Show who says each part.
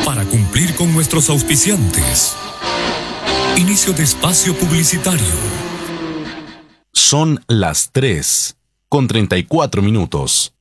Speaker 1: para cumplir con nuestros auspiciantes. Inicio de espacio publicitario.
Speaker 2: Son las 3:34.